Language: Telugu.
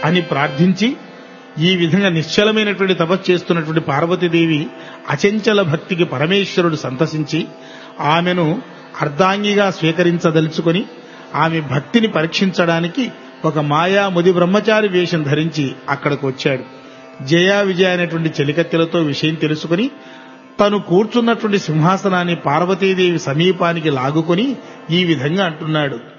అని ప్రార్థించి ఈ విధంగా నిశ్చలమైనటువంటి తపస్సు చేస్తున్నటువంటి పార్వతీదేవి అచంచల భక్తికి పరమేశ్వరుడు సంతసించి ఆమెను అర్ధాంగిగా స్వీకరించదలుచుకొని ఆమె భక్తిని పరీక్షించడానికి ఒక మాయా ముది బ్రహ్మచారి వేషం ధరించి అక్కడికి వచ్చాడు. జయా విజయ అనేటువంటి చెలికత్తెలతో విషయం తెలుసుకుని తను కూర్చున్నటువంటి సింహాసనాన్ని పార్వతీదేవి సమీపానికి లాగుకొని ఈ విధంగా అంటున్నాడు.